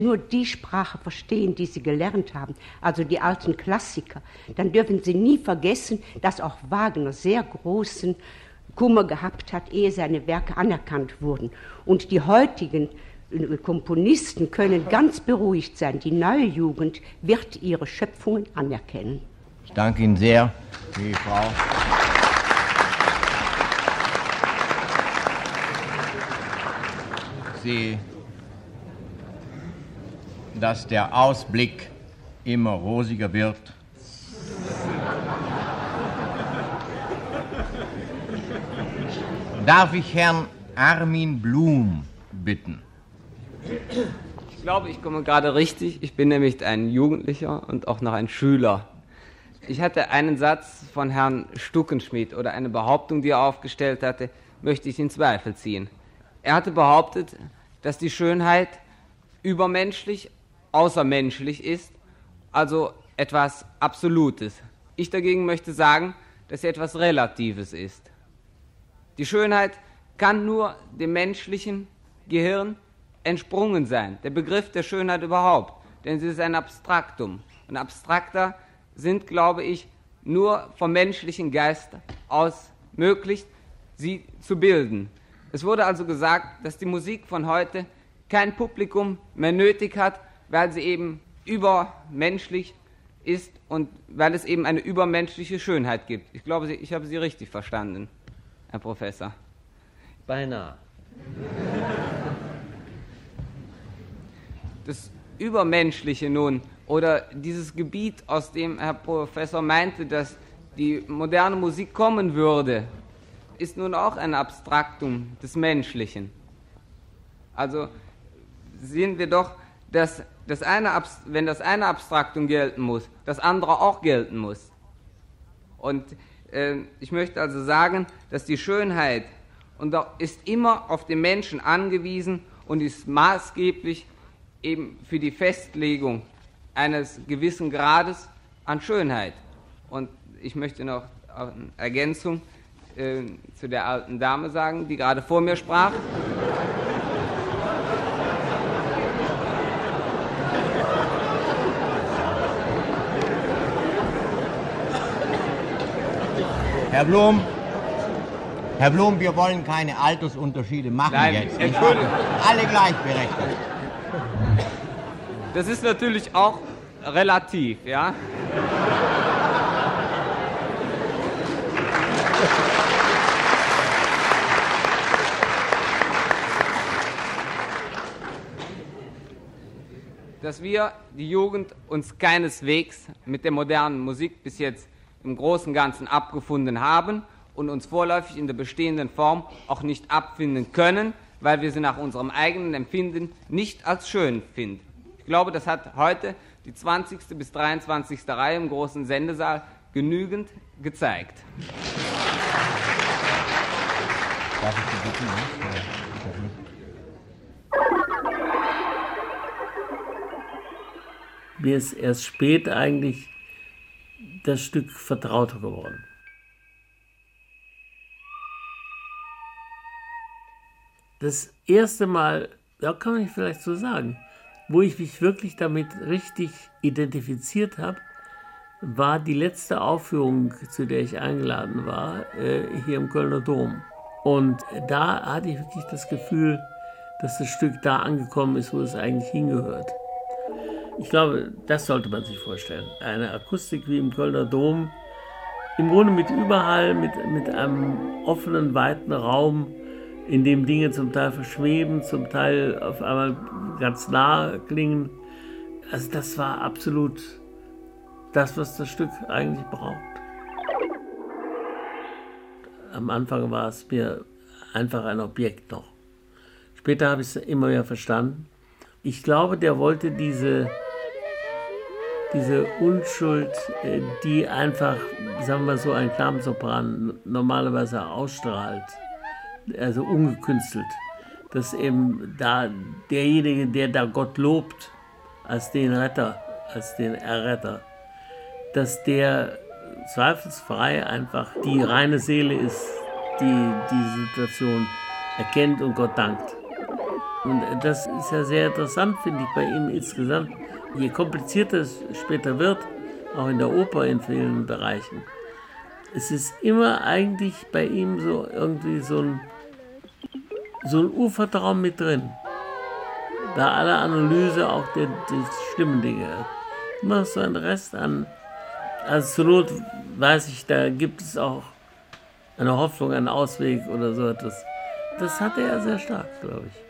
nur die Sprache verstehen, die sie gelernt haben, also die alten Klassiker, dann dürfen sie nie vergessen, dass auch Wagner sehr großen Kummer gehabt hat, ehe seine Werke anerkannt wurden. Und die heutigen Komponisten können ganz beruhigt sein. Die neue Jugend wird ihre Schöpfungen anerkennen. Ich danke Ihnen sehr, die Frau. Dass der Ausblick immer rosiger wird. Darf ich Herrn Armin Blum bitten? Ich glaube, ich komme gerade richtig. Ich bin nämlich ein Jugendlicher und auch noch ein Schüler. Ich hatte einen Satz von Herrn Stuckenschmidt oder eine Behauptung, die er aufgestellt hatte, möchte ich in Zweifel ziehen. Er hatte behauptet, dass die Schönheit übermenschlich, außermenschlich ist, also etwas Absolutes. Ich dagegen möchte sagen, dass sie etwas Relatives ist. Die Schönheit kann nur dem menschlichen Gehirn entsprungen sein, der Begriff der Schönheit überhaupt, denn sie ist ein Abstraktum. Und Abstrakter sind, glaube ich, nur vom menschlichen Geist aus möglich, sie zu bilden. Es wurde also gesagt, dass die Musik von heute kein Publikum mehr nötig hat, weil sie eben übermenschlich ist und weil es eben eine übermenschliche Schönheit gibt. Ich glaube, ich habe Sie richtig verstanden, Herr Professor. Beinahe. Das Übermenschliche nun, oder dieses Gebiet, aus dem Herr Professor meinte, dass die moderne Musik kommen würde, ist nun auch ein Abstraktum des Menschlichen. Also sehen wir doch, dass wenn das eine Abstraktum gelten muss, das andere auch gelten muss. Und ich möchte also sagen, dass die Schönheit ist immer auf den Menschen angewiesen und ist maßgeblich eben für die Festlegung eines gewissen Grades an Schönheit. Und ich möchte noch eine Ergänzung zu der alten Dame sagen, die gerade vor mir sprach. Herr Blum, wir wollen keine Altersunterschiede machen. Nein, jetzt. Entschuldigung. Alle gleichberechtigt. Das ist natürlich auch relativ, ja. Dass wir, die Jugend, uns keineswegs mit der modernen Musik bis jetzt im Großen und Ganzen abgefunden haben und uns vorläufig in der bestehenden Form auch nicht abfinden können, weil wir sie nach unserem eigenen Empfinden nicht als schön finden. Ich glaube, das hat heute die 20. bis 23. Reihe im großen Sendesaal genügend gezeigt. Darf ich Sie bitten? Mir ist erst spät eigentlich das Stück vertrauter geworden. Das erste Mal, ja, kann man vielleicht so sagen, wo ich mich wirklich damit richtig identifiziert habe, war die letzte Aufführung, zu der ich eingeladen war, hier im Kölner Dom. Und da hatte ich wirklich das Gefühl, dass das Stück da angekommen ist, wo es eigentlich hingehört. Ich glaube, das sollte man sich vorstellen. Eine Akustik wie im Kölner Dom, im Grunde mit Überhall, mit einem offenen, weiten Raum, in dem Dinge zum Teil verschweben, zum Teil auf einmal ganz nah klingen. Also das war absolut das, was das Stück eigentlich braucht. Am Anfang war es mir einfach ein Objekt noch. Später habe ich es immer mehr verstanden. Ich glaube, der wollte diese Unschuld, die einfach, sagen wir so, ein Klammsopran normalerweise ausstrahlt, also ungekünstelt, dass eben da derjenige, der da Gott lobt, als den Retter, als den Erretter, dass der zweifelsfrei einfach die reine Seele ist, die die Situation erkennt und Gott dankt. Und das ist ja sehr interessant, finde ich, bei ihm insgesamt. Je komplizierter es später wird, auch in der Oper in vielen Bereichen, es ist immer eigentlich bei ihm so irgendwie so ein Urvertrauen mit drin. Bei aller Analyse auch der schlimmen Dinge. Immer so ein Rest an, also zur Not weiß ich, da gibt es auch eine Hoffnung, einen Ausweg oder so etwas. Das hatte er sehr stark, glaube ich.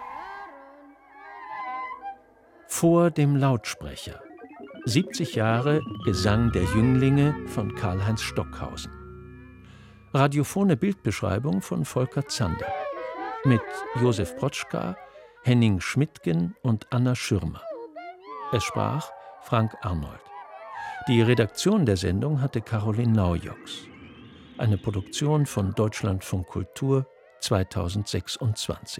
Vor dem Lautsprecher. 70 Jahre Gesang der Jünglinge von Karl-Heinz Stockhausen. Radiophone Bildbeschreibung von Volker Zander. Mit Josef Protschka, Henning Schmidtgen und Anna Schürmer. Es sprach Frank Arnold. Die Redaktion der Sendung hatte Caroline Naujoks. Eine Produktion von Deutschlandfunk Kultur 2026.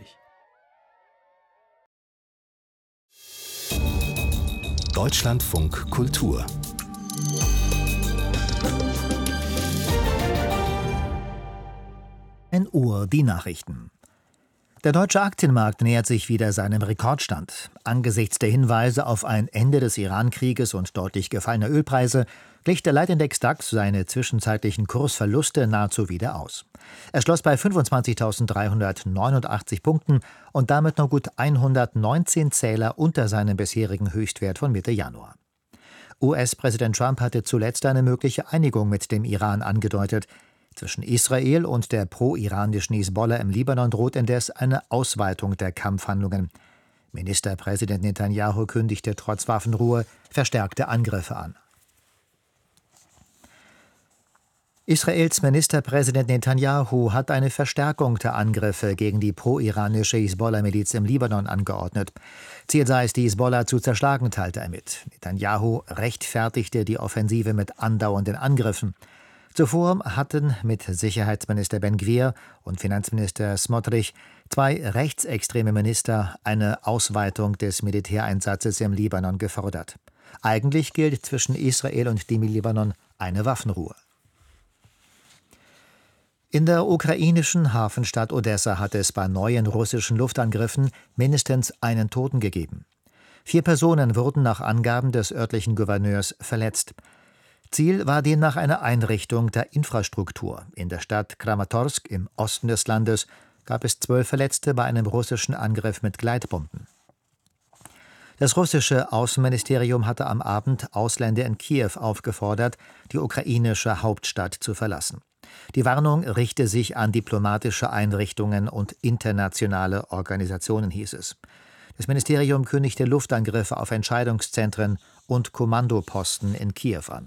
Deutschlandfunk Kultur. Uhr die Nachrichten. Der deutsche Aktienmarkt nähert sich wieder seinem Rekordstand. Angesichts der Hinweise auf ein Ende des Iran-Krieges und deutlich gefallener Ölpreise glich der Leitindex DAX seine zwischenzeitlichen Kursverluste nahezu wieder aus. Er schloss bei 25.389 Punkten und damit noch gut 119 Zähler unter seinem bisherigen Höchstwert von Mitte Januar. US-Präsident Trump hatte zuletzt eine mögliche Einigung mit dem Iran angedeutet. Zwischen Israel und der pro-iranischen Hisbollah im Libanon droht indes eine Ausweitung der Kampfhandlungen. Ministerpräsident Netanyahu kündigte trotz Waffenruhe verstärkte Angriffe an. Israels Ministerpräsident Netanyahu hat eine Verstärkung der Angriffe gegen die pro-iranische Hisbollah-Miliz im Libanon angeordnet. Ziel sei es, die Hisbollah zu zerschlagen, teilte er mit. Netanyahu rechtfertigte die Offensive mit andauernden Angriffen. Zuvor hatten mit Sicherheitsminister Ben-Gvir und Finanzminister Smotrich zwei rechtsextreme Minister eine Ausweitung des Militäreinsatzes im Libanon gefordert. Eigentlich gilt zwischen Israel und dem Libanon eine Waffenruhe. In der ukrainischen Hafenstadt Odessa hat es bei neuen russischen Luftangriffen mindestens einen Toten gegeben. 4 Personen wurden nach Angaben des örtlichen Gouverneurs verletzt. Ziel war demnach eine Einrichtung der Infrastruktur. In der Stadt Kramatorsk im Osten des Landes gab es 12 Verletzte bei einem russischen Angriff mit Gleitbomben. Das russische Außenministerium hatte am Abend Ausländer in Kiew aufgefordert, die ukrainische Hauptstadt zu verlassen. Die Warnung richte sich an diplomatische Einrichtungen und internationale Organisationen, hieß es. Das Ministerium kündigte Luftangriffe auf Entscheidungszentren und Kommandoposten in Kiew an.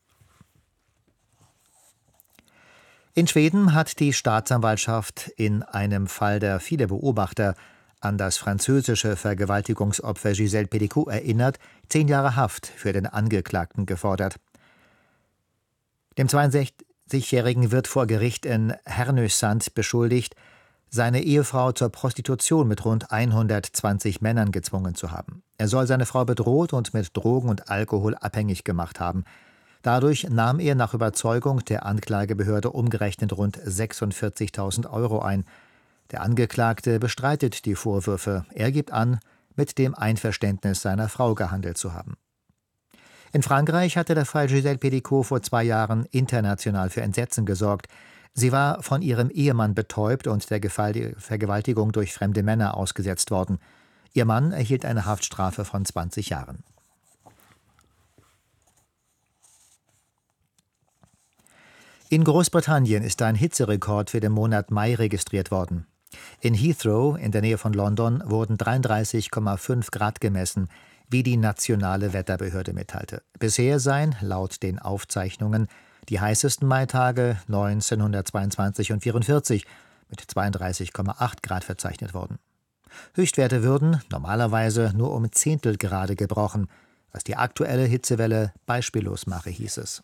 In Schweden hat die Staatsanwaltschaft in einem Fall, der viele Beobachter an das französische Vergewaltigungsopfer Gisèle Pelicot erinnert, 10 Jahre Haft für den Angeklagten gefordert. Dem 62-Jährigen wird vor Gericht in Härnösand beschuldigt, seine Ehefrau zur Prostitution mit rund 120 Männern gezwungen zu haben. Er soll seine Frau bedroht und mit Drogen und Alkohol abhängig gemacht haben. Dadurch nahm er nach Überzeugung der Anklagebehörde umgerechnet rund 46.000 € ein. Der Angeklagte bestreitet die Vorwürfe. Er gibt an, mit dem Einverständnis seiner Frau gehandelt zu haben. In Frankreich hatte der Fall Gisèle Pelicot vor 2 Jahren international für Entsetzen gesorgt. Sie war von ihrem Ehemann betäubt und der Vergewaltigung durch fremde Männer ausgesetzt worden. Ihr Mann erhielt eine Haftstrafe von 20 Jahren. In Großbritannien ist ein Hitzerekord für den Monat Mai registriert worden. In Heathrow, in der Nähe von London, wurden 33,5 Grad gemessen, wie die nationale Wetterbehörde mitteilte. Bisher seien, laut den Aufzeichnungen, die heißesten Maitage 1922 und 1944 mit 32,8 Grad verzeichnet worden. Höchstwerte würden normalerweise nur um Zehntelgrade gebrochen, was die aktuelle Hitzewelle beispiellos mache, hieß es.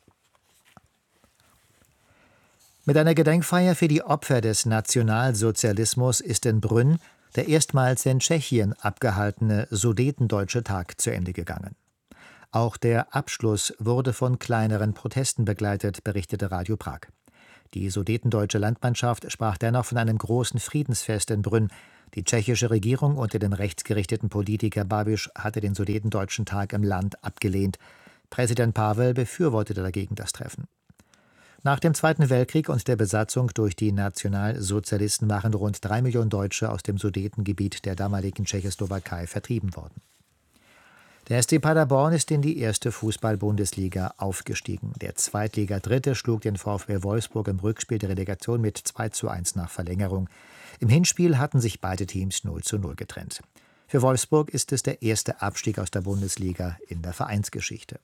Mit einer Gedenkfeier für die Opfer des Nationalsozialismus ist in Brünn der erstmals in Tschechien abgehaltene Sudetendeutsche Tag zu Ende gegangen. Auch der Abschluss wurde von kleineren Protesten begleitet, berichtete Radio Prag. Die Sudetendeutsche Landsmannschaft sprach dennoch von einem großen Friedensfest in Brünn, Die tschechische Regierung unter dem rechtsgerichteten Politiker Babiš hatte den Sudetendeutschen Tag im Land abgelehnt. Präsident Pavel befürwortete dagegen das Treffen. Nach dem Zweiten Weltkrieg und der Besatzung durch die Nationalsozialisten waren rund 3 Millionen Deutsche aus dem Sudetengebiet der damaligen Tschechoslowakei vertrieben worden. Der SC Paderborn ist in die erste Fußball-Bundesliga aufgestiegen. Der Zweitliga-Dritte schlug den VfB Wolfsburg im Rückspiel der Relegation mit 2:1 nach Verlängerung. Im Hinspiel hatten sich beide Teams 0:0 getrennt. Für Wolfsburg ist es der erste Abstieg aus der Bundesliga in der Vereinsgeschichte.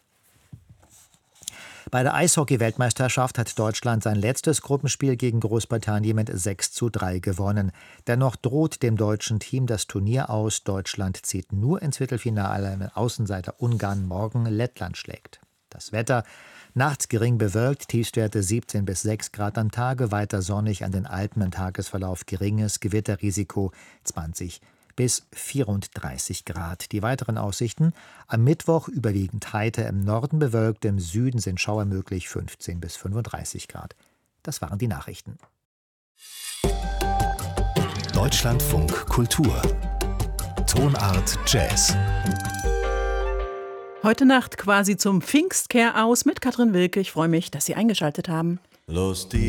Bei der Eishockey-Weltmeisterschaft hat Deutschland sein letztes Gruppenspiel gegen Großbritannien mit 6:3 gewonnen. Dennoch droht dem deutschen Team das Turnier aus. Deutschland zieht nur ins Viertelfinale, wenn Außenseiter Ungarn morgen Lettland schlägt. Das Wetter: nachts gering bewölkt, Tiefstwerte 17 bis 6 Grad am Tage, weiter sonnig an den Alpen, im Tagesverlauf geringes Gewitterrisiko 20 bis 34 Grad. Die weiteren Aussichten: am Mittwoch überwiegend heiter, im Norden bewölkt, im Süden sind Schauer möglich, 15 bis 35 Grad. Das waren die Nachrichten. Deutschlandfunk Kultur. Tonart Jazz. Heute Nacht quasi zum Pfingstkehr aus mit Katrin Wilke. Ich freue mich, dass Sie eingeschaltet haben. Los